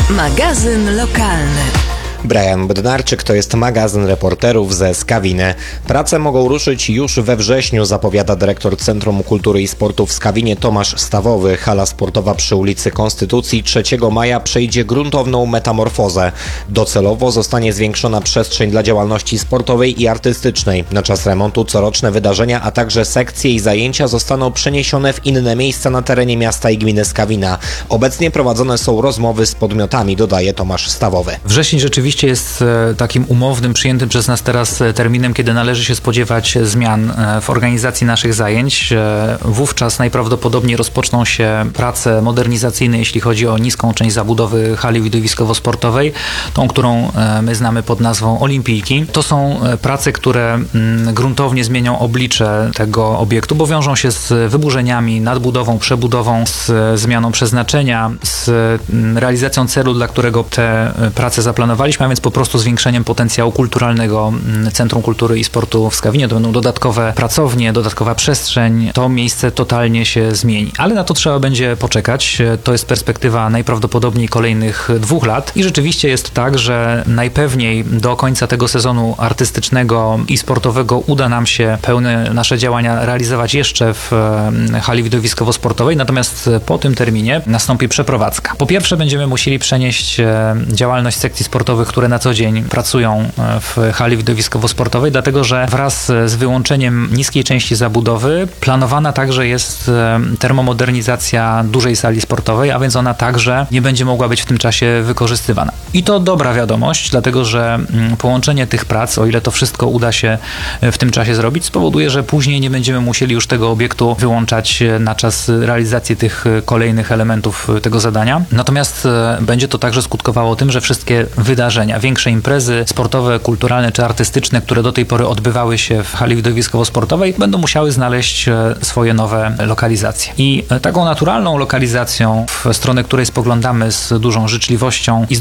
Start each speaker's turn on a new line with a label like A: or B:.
A: Magazyn lokalny.
B: Brian Bednarczyk to jest magazyn reporterów ze Skawiny. Prace mogą ruszyć już we wrześniu, zapowiada dyrektor Centrum Kultury i Sportu w Skawinie Tomasz Stawowy. Hala sportowa przy ulicy Konstytucji 3 maja przejdzie gruntowną metamorfozę. Docelowo zostanie zwiększona przestrzeń dla działalności sportowej i artystycznej. Na czas remontu coroczne wydarzenia, a także sekcje i zajęcia zostaną przeniesione w inne miejsca na terenie miasta i gminy Skawina. Obecnie prowadzone są rozmowy z podmiotami, dodaje Tomasz Stawowy.
C: Wrzesień rzeczywiście jest takim umownym, przyjętym przez nas teraz terminem, kiedy należy się spodziewać zmian w organizacji naszych zajęć. Wówczas najprawdopodobniej rozpoczną się prace modernizacyjne, jeśli chodzi o niską część zabudowy hali widowiskowo-sportowej, tą, którą my znamy pod nazwą Olimpijki. To są prace, które gruntownie zmienią oblicze tego obiektu, bo wiążą się z wyburzeniami, nadbudową, przebudową, z zmianą przeznaczenia, z realizacją celu, dla którego te prace zaplanowaliśmy, a więc po prostu zwiększeniem potencjału kulturalnego Centrum Kultury i Sportu w Skawinie. To będą dodatkowe pracownie, dodatkowa przestrzeń. To miejsce totalnie się zmieni. Ale na to trzeba będzie poczekać. To jest perspektywa najprawdopodobniej kolejnych 2 lat. I rzeczywiście jest tak, że najpewniej do końca tego sezonu artystycznego i sportowego uda nam się pełne nasze działania realizować jeszcze w hali widowiskowo-sportowej. Natomiast po tym terminie nastąpi przeprowadzka. Po pierwsze będziemy musieli przenieść działalność sekcji sportowych, które na co dzień pracują w hali widowiskowo-sportowej, dlatego że wraz z wyłączeniem niskiej części zabudowy planowana także jest termomodernizacja dużej sali sportowej, a więc ona także nie będzie mogła być w tym czasie wykorzystywana. I to dobra wiadomość, dlatego że połączenie tych prac, o ile to wszystko uda się w tym czasie zrobić, spowoduje, że później nie będziemy musieli już tego obiektu wyłączać na czas realizacji tych kolejnych elementów tego zadania. Natomiast będzie to także skutkowało tym, że wszystkie wydarzenia, większe imprezy sportowe, kulturalne czy artystyczne, które do tej pory odbywały się w hali widowiskowo-sportowej, będą musiały znaleźć swoje nowe lokalizacje. I taką naturalną lokalizacją, w stronę której spoglądamy z dużą życzliwością i z